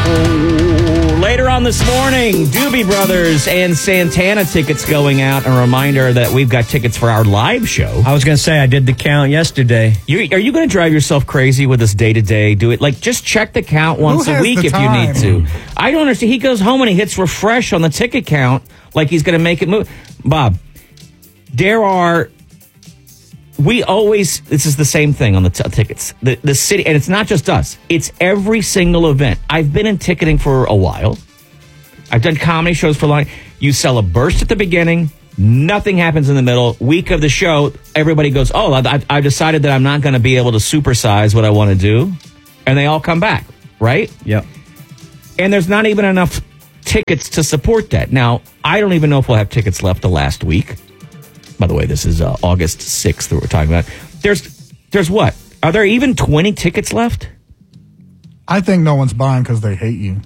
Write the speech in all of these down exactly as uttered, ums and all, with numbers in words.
Later on this morning, Doobie Brothers and Santana tickets going out. A reminder that we've got tickets for our live show. I was going to say, I did the count yesterday. You, are you going to drive yourself crazy with this day-to-day? Do it like just check the count once Who a has week the if time? you need to. I don't understand. He goes home and he hits refresh on the ticket count like he's going to make it move. Bob, there are... We always, this is the same thing on the t- tickets. The, the city, and it's not just us. It's every single event. I've been in ticketing for a while. I've done comedy shows for a long. You sell a burst at the beginning. Nothing happens in the middle. Week of the show, everybody goes, oh, I've, I've decided that I'm not going to be able to supersize what I want to do. And they all come back, right? Yep. And there's not even enough tickets to support that. Now, I don't even know if we'll have tickets left the last week. By the way, this is uh, August sixth that we're talking about. There's, there's what? Are there even twenty tickets left? I think no one's buying because they hate you.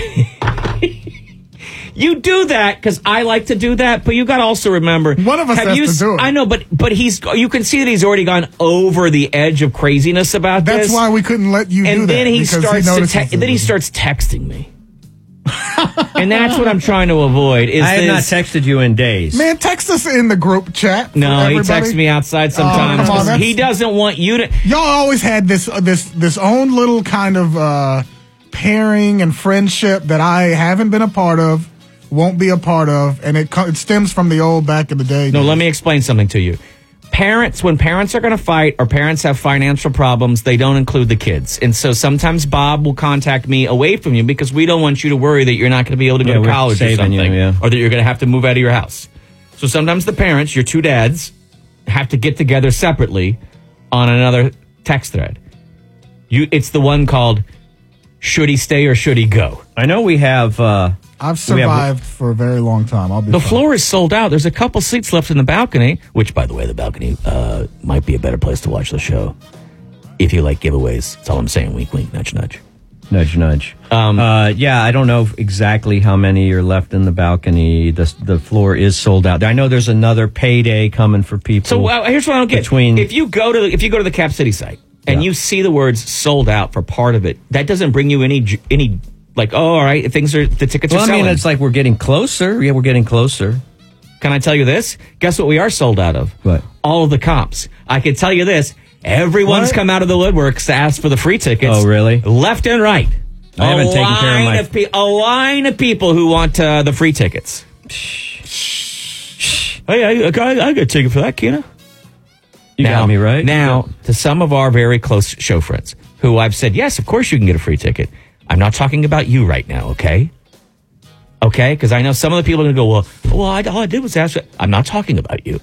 You do that because I like to do that, but you got to also remember. One of us have has you, to do it. I know, but but he's. You can see that he's already gone over the edge of craziness about That's this. why we couldn't let you and do that. then he because starts. he to notices te- then he it. starts texting me, and that's what I'm trying to avoid. Is I have this, not texted you in days. Man, text us in the group chat. for No, he everybody. texts me outside sometimes. Oh, come on, 'cause that's- he doesn't want you to. Y'all always had this uh, this this own little kind of uh, pairing and friendship that I haven't been a part of, won't be a part of, and it co- it stems from the old back in the day. No, days. let me explain something to you. Parents, when parents are going to fight or parents have financial problems, they don't include the kids. And so sometimes Bob will contact me away from you because we don't want you to worry that you're not going to be able to go Yeah, to we're college or saving something. you, yeah. Or that you're going to have to move out of your house. So sometimes the parents, your two dads, have to get together separately on another text thread. You, It's the one called, should he stay or should he go? I know we have... Uh, I've we have- survived for a very long time. I'll be The fine. floor is sold out. There's a couple seats left in the balcony, which, by the way, the balcony uh, might be a better place to watch the show. If you like giveaways. That's all I'm saying. Wink, wink, nudge, nudge. Nudge, nudge. Um, uh, yeah, I don't know exactly how many are left in the balcony. The the floor is sold out. I know there's another payday coming for people. So well, here's what I don't get. Between- if you go to the, if you go to the Cap City site and Yeah. you see the words sold out for part of it, that doesn't bring you any j- any like, oh, all right, things are the tickets well, are I selling. mean, it's like we're getting closer. Yeah, we're getting closer. Can I tell you this? Guess what we are sold out of? What? All of the comps. I can tell you this. Everyone's What? come out of the woodworks to ask for the free tickets. Oh, really? Left and right. I haven't a taken care of line my- Of pe- a line of people who want uh, the free tickets. Hey, I, I, got- I got a ticket for that, Kina. You now, got me right. Now, to some of our very close show friends who I've said, yes, of course you can get a free ticket. I'm not talking about you right now, okay? Okay? Because I know some of the people are going to go, well, well, I, all I did was ask. I'm not talking about you.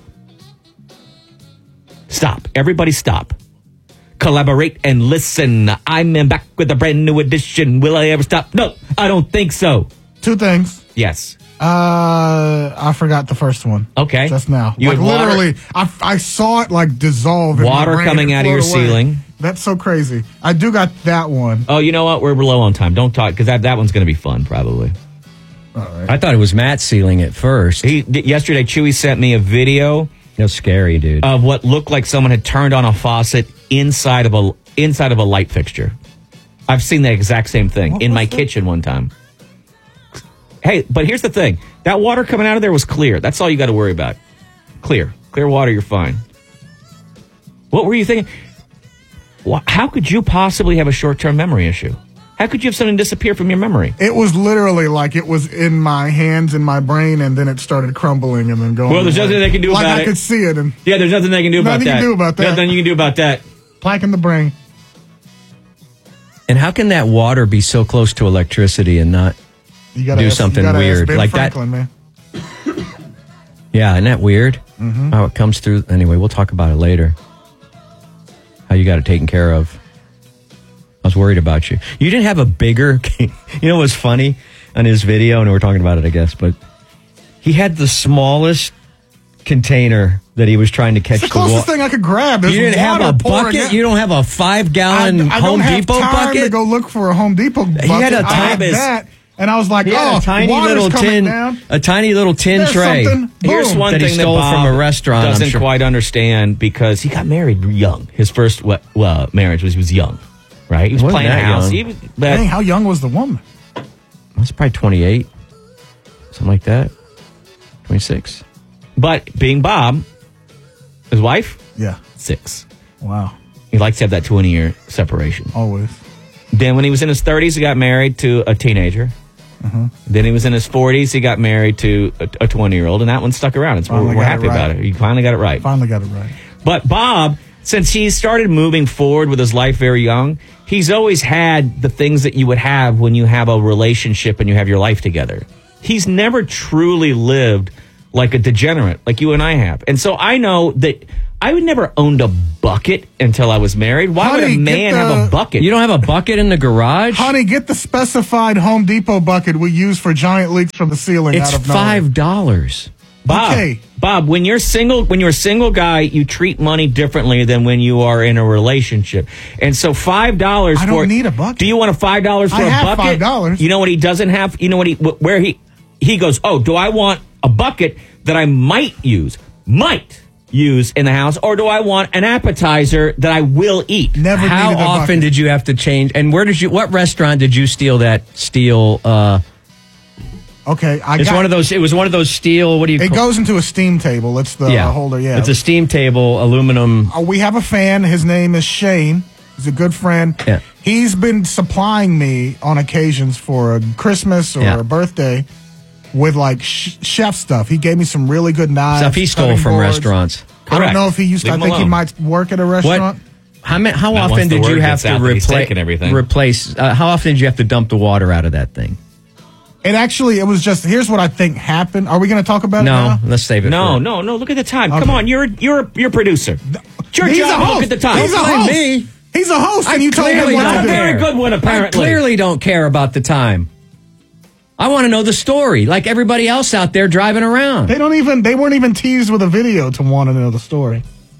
Stop. Everybody stop. Collaborate and listen. I'm back with a brand new edition. Will I ever stop? No, I don't think so. Two things. Yes. Uh, I forgot the first one. Okay. Just now. You like had water- literally, I, I saw it like dissolve. in my Water brain coming and out of your float away. ceiling. That's so crazy. I do got that one. Oh, you know what? We're low on time. Don't talk, because that, that one's going to be fun, probably. All right. I thought it was Matt sealing it first. He d- Yesterday, Chewy sent me a video It was scary, dude. of what looked like someone had turned on a faucet inside of a inside of a light fixture. I've seen the exact same thing What in was my that? kitchen one time. Hey, but here's the thing. That water coming out of there was clear. That's all you got to worry about. Clear. Clear water, you're fine. What were you thinking? Wha- How could you possibly have a short-term memory issue? How could you have something disappear from your memory? It was literally like it was in my hands, in my brain, and then it started crumbling and then going. Well, there's away. nothing they can do like about I it. could see it and Yeah, there's nothing they can do about Nothing that. you can do about that. Nothing you can do about that. plaque in the brain. and how can that water be so close to electricity and not? You gotta Do ask, something you gotta weird ask Ben like that. Franklin, man. Yeah, isn't that weird? Mm-hmm. How it comes through. Anyway, we'll talk about it later. How you got it taken care of. I was worried about you. You didn't have a bigger. You know what's funny on his video, and we're talking about it, I guess, but he had the smallest container that he was trying to catch It's the the water. closest thing I could grab. There's You didn't have water a pouring bucket. out. You don't have a five gallon I, I Home don't have Depot time bucket. to go look for a Home Depot bucket. had a I had tiny- that, and I was like, He had oh, a tiny water's little coming tin, down. a tiny little tin There's tray. something. Here's Boom. one That he thing stole that Bob from a restaurant, I'm doesn't sure. quite understand because he got married young. His first well, well, marriage was he was young. right? He was Wasn't playing that house. young. He was, but Dang, how young was the woman? That's probably twenty-eight, something like that. twenty-six. but being Bob, his wife, Yeah. six. Wow. He likes to have that twenty-year separation. Always. Then when he was in his thirties, he got married to a teenager. Mm-hmm. Then he was in his forties, he got married to a twenty-year-old, and that one stuck around. It's, we're Finally we're got it happy right. about it. He finally got it right. Finally got it right. But Bob, since he started moving forward with his life very young, he's always had the things that you would have when you have a relationship and you have your life together. He's never truly lived like a degenerate, like you and I have. And so I know that I would never owned a bucket until I was married. Why would Honey, a man get have the- a bucket? You don't have a bucket in the garage? Honey, get the specified Home Depot bucket we use for giant leaks from the ceiling It's out of nowhere. five dollars. Bob, Okay. Bob, when you're single, when you're a single guy, you treat money differently than when you are in a relationship. And so five dollars I for don't need a bucket. Do you want a five dollars for I a have bucket? five dollars. You know what he doesn't have? You know what he where he he goes, "Oh, do I want a bucket that I might use? Might use in the house, or do I want an appetizer that I will eat?" Never How needed a often bucket. did you have to change? And where did you? What restaurant did you steal that steel? Uh, Okay, I it's got one of those. It was one of those steel. What do you? It call goes into a steam table. It's the yeah. holder. Yeah. It's a steam table, aluminum. Uh, we have a fan. His name is Shane. He's a good friend. Yeah. He's been supplying me on occasions for a Christmas or Yeah. a birthday with like sh- chef stuff. He gave me some really good knives. Stuff he stole cutting from boards. restaurants. I don't Correct. know if he used to. Leave I him think he alone. might work at a restaurant. How ma- How Not often once the did word you have gets to out that he's replace taking everything. replace? Uh, how often did you have to dump the water out of that thing? And actually, it was just. Here's what I think happened. Are we going to talk about it No, now? let's save it. No, for, no, no. Look at the time. Okay. Come on, you're you're you're a producer. It's your He's job a to host. look at the time. He's a Don't blame host. me. He's a host, and you told him clearly what Not to a do. very good one, apparently. I clearly don't care about the time. I want to know the story, like everybody else out there driving around. They don't even. They weren't even teased with a video to want to know the story.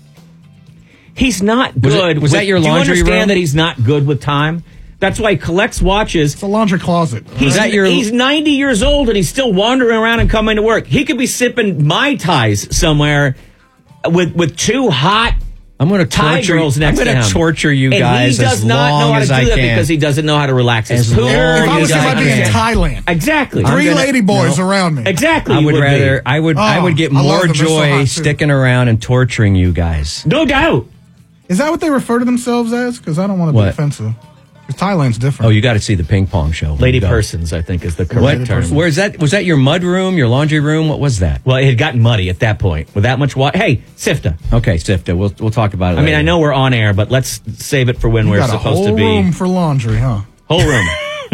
He's not Was it- good. was with- that your do you laundry understand room? that he's not good with time? That's why he collects watches. It's a laundry closet. He's, that your- he's ninety years old and he's still wandering around and coming to work. He could be sipping Mai Tais somewhere with with two hot I'm going to Thai torture. girls next I'm to going him. to torture you and guys he does as not know long how to as do I that can. because he doesn't know how to relax his As food. long If I was as him, I I'd be in can. Thailand. Exactly. I'm Three gonna- lady boys no. around me. Exactly. I you would be. rather. I would. I Oh, would get I love more them. They're so joy hot, too. sticking around and torturing you guys. No doubt. Is that what they refer to themselves as? Because I don't want to be What? offensive. 'Cause Thailand's different. Oh, you got to see the ping pong show. when Lady you go. persons, I think, is the correct What? term. Where's that? Was that your mud room? Your laundry room? What was that? Well, it had gotten muddy at that point with that much water. Hey, Sifta. Okay, Sifta. We'll we'll talk about it. I mean, later. I know we're on air, but let's save it for when You we're got a supposed whole to be. room for laundry, huh? Whole room.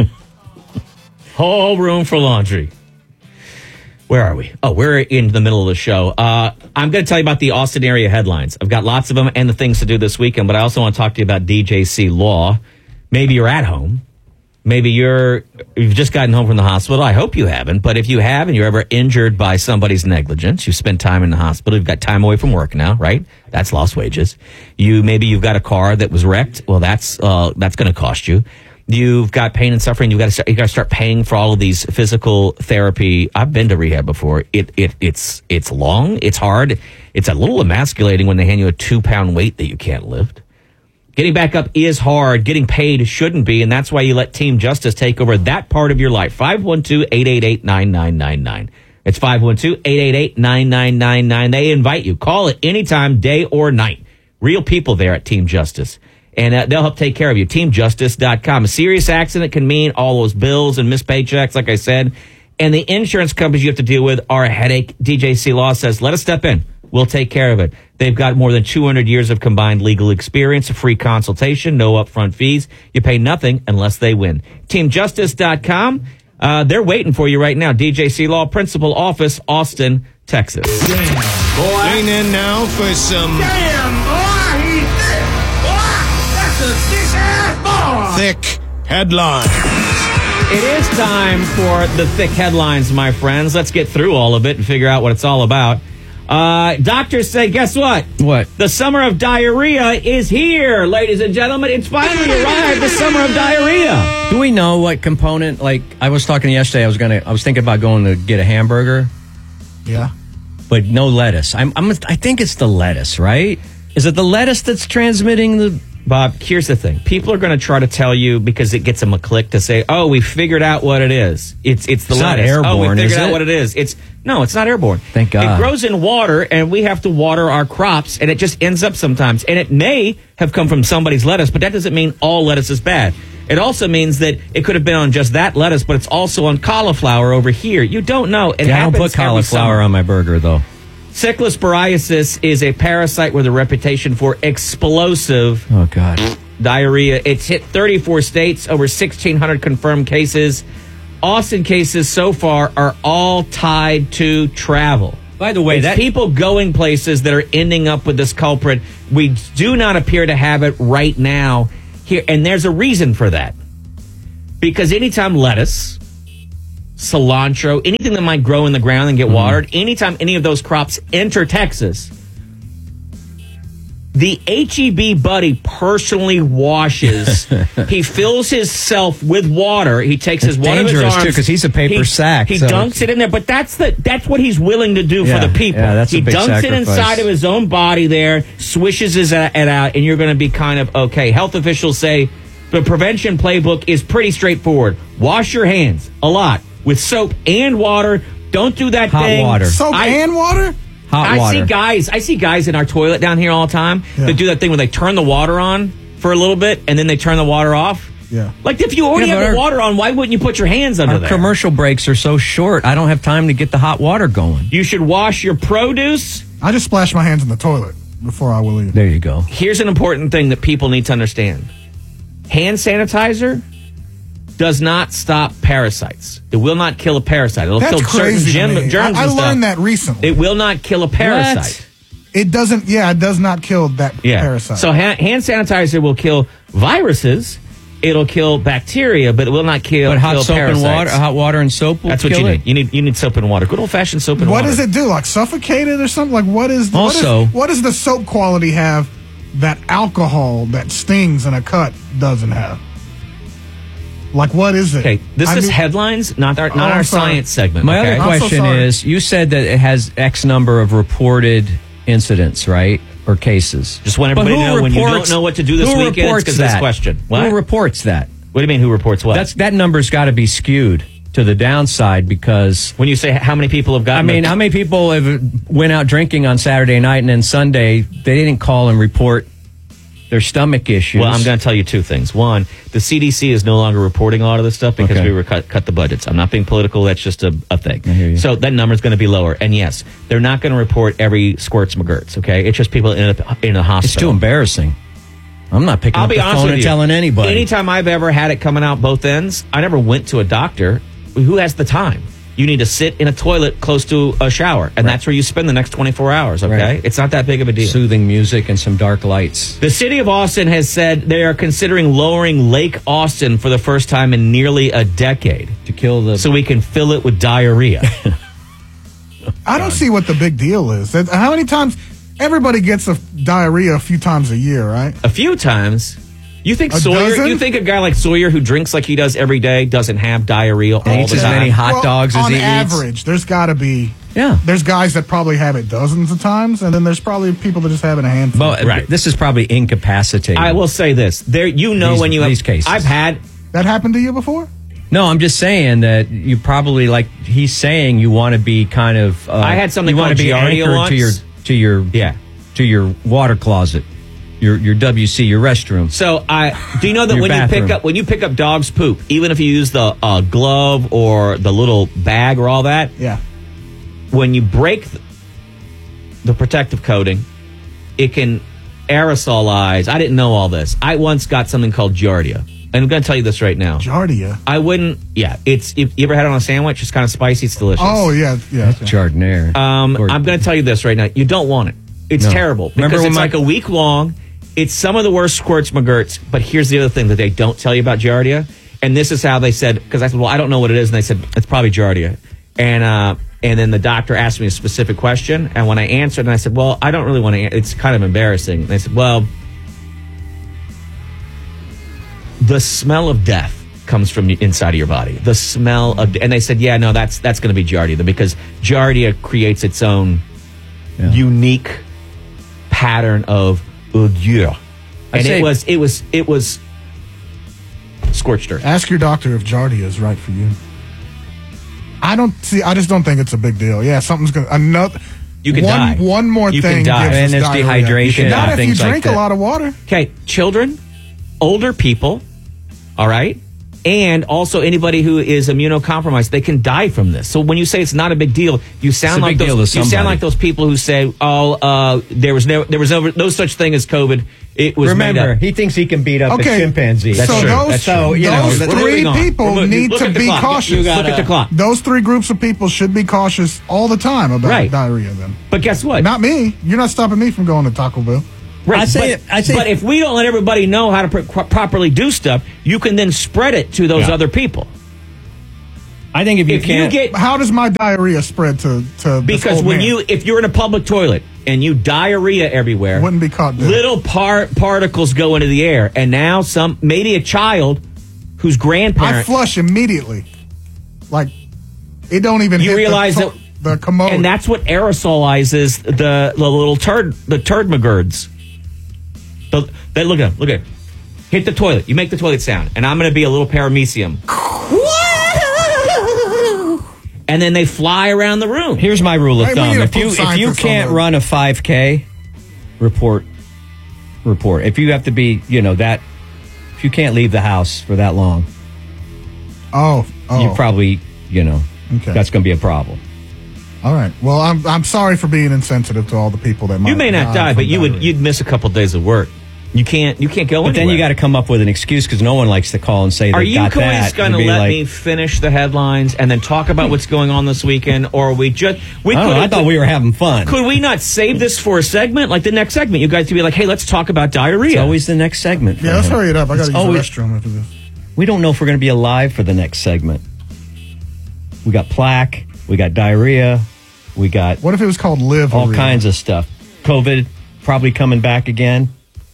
Whole room for laundry. Where are we? Oh, we're in the middle of the show. Uh, I'm going to tell you about the Austin area headlines. I've got lots of them and the things to do this weekend, but I also want to talk to you about D J C Law. Maybe you're at home. Maybe you're you've just gotten home from the hospital. I hope you haven't, but if you have and you're ever injured by somebody's negligence, you spent time in the hospital, you've got time away from work now, right? That's lost wages. You maybe you've got a car that was wrecked. Well, that's uh, that's going to cost you. You've got pain and suffering. You've got to start, you got to start paying for all of these physical therapy. I've been to rehab before. It it it's it's long. It's hard. It's a little emasculating when they hand you a two pound weight that you can't lift. Getting back up is hard. Getting paid shouldn't be, and that's why you let Team Justice take over that part of your life. five one two, eight eight eight, nine nine nine nine. It's five one two, eight eight eight, nine nine nine nine. They invite you. Call it anytime, day or night. Real people there at Team Justice. And uh, they'll help take care of you. team justice dot com. A serious accident can mean all those bills and missed paychecks, like I said. And the insurance companies you have to deal with are a headache. D J C Law says, let us step in. We'll take care of it. They've got more than two hundred years of combined legal experience, a free consultation, no upfront fees. You pay nothing unless they win. team justice dot com. Uh, they're waiting for you right now. D J C Law, Principal Office, Austin, Texas. Tune in now for some Damn, boy, he's thick. Boy, that's a thick-ass boy. thick headlines. It is time for the thick headlines, my friends. Let's get through all of it and figure out what it's all about. Uh, doctors say, guess what? What? The summer of diarrhea is here, ladies and gentlemen. It's finally arrived, the summer of diarrhea. Do we know what component? Like I was talking yesterday, I was gonna. I was thinking about going to get a hamburger, Yeah. but no lettuce. I'm. I'm I think it's the lettuce, right? Is it the lettuce that's transmitting the Bob, here's the thing. People are going to try to tell you because it gets them a click to say, oh, we figured out what it is. It's it's the It's not lettuce. Oh, we airborne, figured is out it? what it is. It's No, it's not airborne. Thank God. It grows in water, and we have to water our crops, and it just ends up sometimes. And it may have come from somebody's lettuce, but that doesn't mean all lettuce is bad. It also means that it could have been on just that lettuce, but it's also on cauliflower over here. You don't know. It Yeah, I don't happens put every cauliflower summer. on my burger, though. Cyclosporiasis is a parasite with a reputation for explosive Oh, God. diarrhea. It's hit thirty-four states, over sixteen hundred confirmed cases. Austin cases so far are all tied to travel. By the way, It's that people going places that are ending up with this culprit. We do not appear to have it right now here, and there's a reason for that. Because anytime lettuce, cilantro, anything that might grow in the ground and get Mm-hmm. watered, anytime any of those crops enter Texas, the H E B buddy personally washes. He fills himself with water. He takes his It's one of his dangerous, arms too, 'cause he's a paper he, sack, He so- dunks it in there, but that's the that's what he's willing to do Yeah, for the people. yeah, that's a he big dunks it sacrifice. inside of his own body there, swishes his, it out, and you're going to be kind of okay. Health officials say the prevention playbook is pretty straightforward. Wash your hands a lot with soap and water. Don't do that Hot thing. water. Soap I- and water? hot I water. see guys. I see guys in our toilet down here all the time Yeah. that do that thing where they turn the water on for a little bit and then they turn the water off. Yeah. Like if you already Yeah, but have the our- water on, why wouldn't you put your hands under Our there? commercial breaks are so short. I don't have time to get the hot water going. You should wash your produce. I just splash my hands in the toilet before I will eat. There you go. Here's an important thing that people need to understand: hand sanitizer does not stop parasites. It will not kill a parasite. It'll That's kill certain crazy to gem- me. germs. I, I and stuff. learned that recently. It will not kill a parasite. It doesn't, yeah, it does not kill that Yeah. parasite. So ha- hand sanitizer will kill viruses. It'll kill bacteria, but it will not kill. But hot kill soap parasites. and water, hot water and soap will That's what kill you it. need. You need you need soap and water. Good old fashioned soap and what water. does it do? Like suffocate it or something? Like what is Also- what, is, what does the soap quality have that alcohol that stings in a cut doesn't have? Like what is it? Okay, this I is mean- headlines, not our not Oh, I'm our sorry. science segment. My okay? other I'm so question sorry. is, you said that it has X number of reported incidents, right? Or cases. Just want But everybody who to know when you don't reports- know what to do this who weekend, it's reports 'cause of this that? question. What? Who reports that? What do you mean? Who reports what? That's that number's got to be skewed to the downside because when you say how many people have I gotten. mean, it. how many people have went out drinking on Saturday night and then Sunday they didn't call and report their stomach issues? Well, I'm going to tell you two things. One, the C D C is no longer reporting a lot of this stuff because Okay. we were cut, cut the budgets. I'm not being political. That's just a, a thing. I hear you. So that number is going to be lower. And yes, they're not going to report every squirts McGurts. Okay, it's just people in a, in a hospital. It's too embarrassing. I'm not picking I'll up be the honest phone with and you. telling anybody. Anytime I've ever had it coming out both ends, I never went to a doctor. Who has the time? You need to sit in a toilet close to a shower, and that's where you spend the next twenty-four hours, okay? Right. It's not that big of a deal. Soothing music and some dark lights. The city of Austin has said they are considering lowering Lake Austin for the first time in nearly a decade To kill the so we can fill it with diarrhea. I don't see what the big deal is. That- How many times everybody gets a diarrhea a few times a year, right? A few times. You think A Sawyer? dozen? You think a guy like Sawyer who drinks like he does every day doesn't have diarrhea all eats the as time? many hot Well, dogs as on he eats. average, there's got to be. Yeah. There's guys that probably have it dozens of times, and then there's probably people that just have it a handful. But Right. this is probably incapacitating. I will say this: there, you know, These- when you have, these cases. I've had. That happened to you before? No, I'm just saying that you probably, like he's saying, you want to be kind of. Uh, I had something you want called to be Giardia anchored once. to your to your Yeah. to your water closet, your your W C, your restroom. So I do you know that Your when you bathroom. pick up when you pick up dog's poop, even if you use the uh, glove or the little bag or all that, Yeah. when you break th- the protective coating, it can aerosolize. I didn't know all this. I once got something called Giardia. And I'm going to tell you this right now. Giardia. I wouldn't, yeah, it's, if you ever had it on a sandwich, it's kind of spicy, it's delicious. Oh, yeah. yeah. Jardinier. Um, Or- I'm going to tell you this right now. You don't want it. It's No. terrible because Remember when it's my- like a week long. It's some of the worst squirts McGurts. But here's the other thing that they don't tell you about Giardia. And this is how they said, because I said, well, I don't know what it is. And they said, it's probably Giardia. And, uh, and then the doctor asked me a specific question. And when I answered, and I said, well, I don't really want to, an- it's kind of embarrassing. And they said, well, the smell of death comes from the inside of your body. The smell of, and they said, yeah, no, that's that's going to be Giardia because Giardia creates its own Yeah. unique pattern of odeur. and say- it was it was it was scorched earth. Ask your doctor if Giardia is right for you. I don't see. I just don't think it's a big deal. Yeah, something's gonna another. You can one, die. One more You can thing die. gives And us it's diarrhea. dehydration Not and if you things like drink that. a lot of water. Okay, children, older people, all right, and also anybody who is immunocompromised, they can die from this. So when you say it's not a big deal, you sound It's a like big deal those. to You sound somebody. like those people who say, "Oh, uh, there was no, there was no, no such thing as COVID. It was made Remember, up." he thinks he can beat up Okay, a chimpanzee. That's so true. those, That's so, true. you know, those that's- We're three moving on. people We're mo- need look to at the be clock. cautious. You gotta- Look at the clock. Those three groups of people should be cautious all the time about Right. diarrhea. Then, But guess what? not me. You're not stopping me from going to Taco Bell. Right, I say- but, I say- but if we don't let everybody know how to pr- properly do stuff, you can then spread it to those Yeah. other people. I think if you If you can't, get How does my diarrhea spread to to this because old when man? you if you're in a public toilet and you diarrhea everywhere, Wouldn't be caught dead. little part particles go into the air, and now some maybe a child whose I grandparent flush immediately, like it don't even. You hit realize the, that- to- the commode. and that's what aerosolizes the the little turd the turd McGurds. The, they, look at look at hit the toilet. You make the toilet sound, and I'm going to be a little paramecium. And then they fly around the room. here's my rule of Hey, we thumb: need a if you food if you scientist on can't the- run a five K, report report. If you have to be, you know that if you can't leave the house for that long, oh, oh, you probably, you know, Okay. that's going to be a problem. all right. Well, I'm I'm sorry for being insensitive to all the people that might You may not die, from but you would diarrhea. you'd miss a couple days of work. You can't you can't go But then you got to come up with an excuse because no one likes to call and say Are they you got guys that. going to and be let like, me finish the headlines and then talk about what's going on this weekend, or are we just we I, don't know, I thought we were having fun. could we not save this for a segment like the next segment? You guys could be like, hey, let's talk about diarrhea. It's always the next segment. for Yeah, let's him. hurry it up. I got It's to use always- the restroom after this. We don't know if we're going to be alive for the next segment. We got plaque. We got diarrhea. We got What if it was called live? all kinds of stuff. COVID probably coming back again.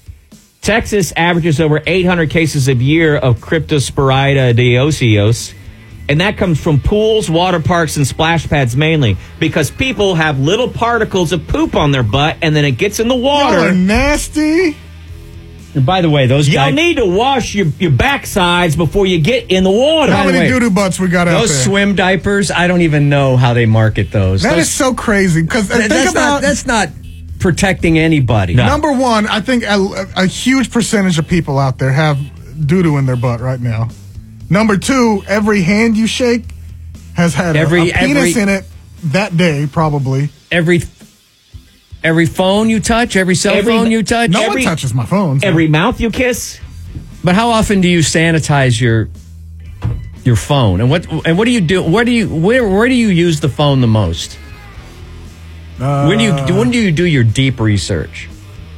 Texas averages over eight hundred cases a year of Cryptosporida diocios, and that comes from pools, water parks, and splash pads mainly because people have little particles of poop on their butt, and then it gets in the Y'all are water. nasty. And by the way, those Y'all guys, need to wash your, your backsides before you get in the water. How the many way, doo doo butts we got out those there? swim diapers, I don't even know how they market those. That Those- is so crazy because think that's about not that's not protecting anybody. number one. I think a, a huge percentage of people out there have doo doo in their butt right now. Number two, every hand you shake has had a- Every- a, penis every- in it that day, probably. Every every phone you touch, every cell Every- phone you touch. No Every- one touches my phone. so- Every mouth you kiss. But how often do you sanitize your your phone? And what and what do you do? Where do you where where do you use the phone the most? when do you when do you do your deep research?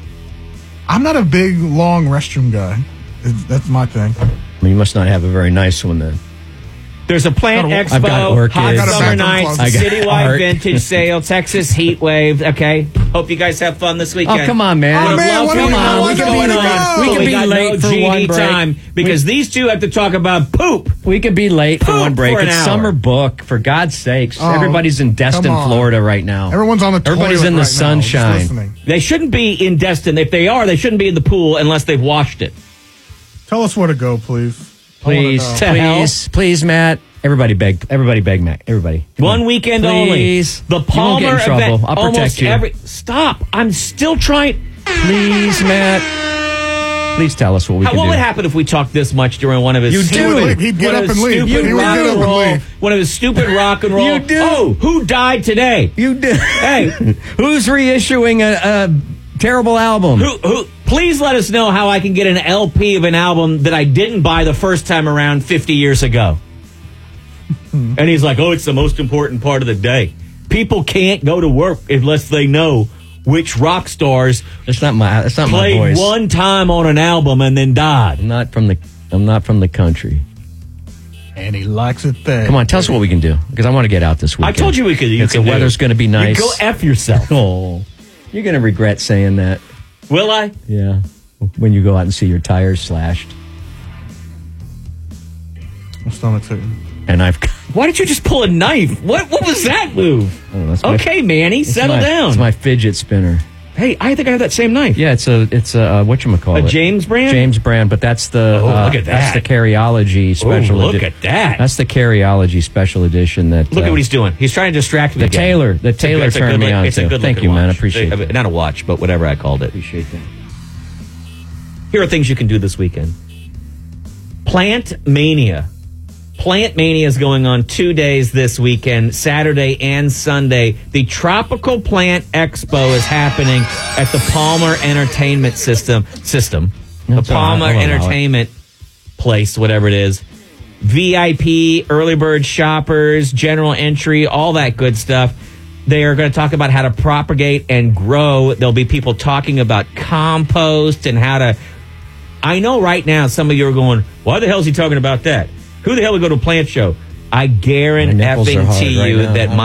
I'm not a big long restroom guy. It's, that's my thing. I mean, you must not have a very nice one then. There's a Plant Gotta- I've got Expo, orchids. Hot I got a Summer bathroom Nights, closet. I got Citywide art. Vintage Sale, Texas Heat Wave. Okay, hope you guys have fun this weekend. Oh, come on, man. Oh, Would man, love what to do we know got? what's What do we going got? on. We But can be got late no for G D one break. time because these two have to talk about poop. We could be late for Poop one break. for an It's hour. summer book, for God's sakes. Oh, Everybody's in Destin, come on. Florida right now. Everyone's on the Everybody's toilet in the right now, just sunshine. listening. They shouldn't be in Destin. If they are, they shouldn't be in the pool unless they've washed it. Tell us where to go, please. I wanna Please, know. To hell. please, please, Matt. Everybody beg. Everybody beg, Matt. Everybody. Come One on. weekend Please. only. The You won't Palmer get in trouble. event. I'll protect almost you. every. Stop! I'm still trying. Please, Matt. Please tell us what we How, can what do. would happen if we talked this much during one of his You stupid, do. He'd get one of up his and leave. stupid He would rock get up and and roll, leave. one of his stupid rock and roll. You do. Oh, who died today? You do. Hey, Who's reissuing a, a terrible album? who? Who? Please let us know how I can get an L P of an album that I didn't buy the first time around fifty years ago. And he's like, "Oh, it's the most important part of the day. People can't go to work unless they know which rock stars That's not my. That's not my played voice. one time on an album and then died." I'm not from the. I'm not from the country. And he likes it there. Come on, tell us what we can do because I want to get out this I weekend. told you we could. You It's could the do. weather's going to be nice. You go F yourself. Oh, you're going to regret saying that. Will I? Yeah, when you go out and see your tires slashed. My stomach's hurting. And I've. Why did you just pull a knife? What What was that move? Oh, that's my- Okay, Manny, it's settle my- down. It's my fidget spinner. Hey, I think I have that same knife. Yeah, it's a it's a uh, whatchamacallit. A James brand? James brand, but that's the Oh, uh, look at that's that. the Carryology special. Oh, look edi- at that. That's the Carryology special edition. That Look uh, at what he's doing. He's trying to distract me The again. Taylor- the It's a- Taylor it's a turned good me look- on It's a to. good Thank looking you, man. I watch. appreciate Uh, that. Not a watch, but whatever I called it. Appreciate that. Here are things you can do this weekend. Plant Mania. Plant Mania is going on two days this weekend, Saturday and Sunday. The Tropical Plant Expo is happening at the Palmer Entertainment System. System. The That's all right. Palmer I'll allow it. Entertainment place, whatever it is. V I P, early bird shoppers, general entry, all that good stuff. They are going to talk about how to propagate and grow. There'll be people talking about compost and how to... I know right now some of you are going, why the hell is he talking about that? Who the hell would go to a plant show? I My nipples are guarantee hard right you now. that